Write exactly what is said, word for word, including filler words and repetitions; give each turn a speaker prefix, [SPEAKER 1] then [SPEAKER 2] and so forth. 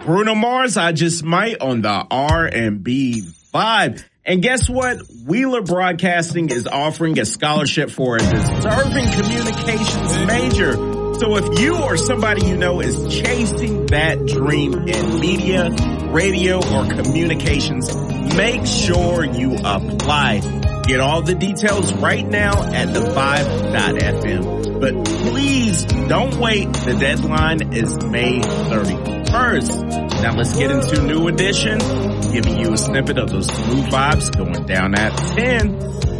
[SPEAKER 1] Bruno Mars, I Just Might on the R and B vibe. And guess what? Wheeler Broadcasting is offering a scholarship for a deserving communications major. So if you or somebody you know is chasing that dream in media, radio, or communications, make sure you apply. Get all the details right now at the vibe dot f m. But please don't wait. The deadline is May thirty-first. Now let's get into New Edition, giving you a snippet of those smooth vibes going down at ten.